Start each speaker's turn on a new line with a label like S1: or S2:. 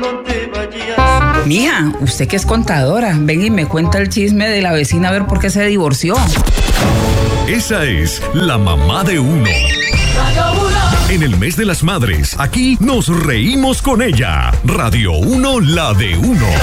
S1: Mija, usted que es contadora, ven y me cuenta el chisme de la vecina a ver por qué se divorció.
S2: Esa es la mamá de uno. En el mes de las madres, aquí nos reímos con ella. Radio 1, la de uno.